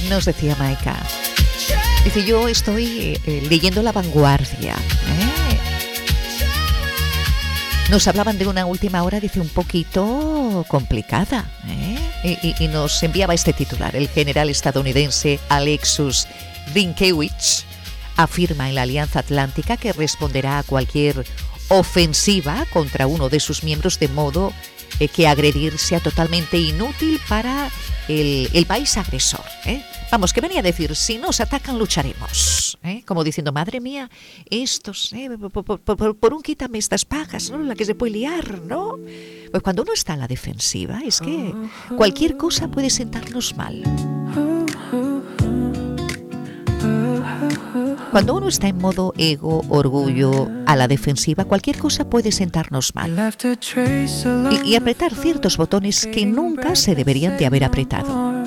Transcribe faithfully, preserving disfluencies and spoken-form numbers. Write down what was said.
Nos decía Maika. Dice, yo estoy eh, leyendo La Vanguardia. ¿eh? Nos hablaban de una última hora, dice, un poquito complicada. ¿eh? Y, y, y nos enviaba este titular. El general estadounidense Alexus Rinkewich afirma en la Alianza Atlántica que responderá a cualquier ofensiva contra uno de sus miembros, de modo eh, que agredir sea totalmente inútil para el, el país agresor. ¿eh? Vamos, que venía a decir, si nos atacan, lucharemos. ¿eh? Como diciendo, madre mía, estos, ¿eh? por, por, por, por un quítame estas pajas, ¿no? La que se puede liar, ¿no? Pues cuando uno está en la defensiva, es que cualquier cosa puede sentarnos mal. Cuando uno está en modo ego, orgullo, a la defensiva, cualquier cosa puede sentarnos mal. Y, y apretar ciertos botones que nunca se deberían de haber apretado.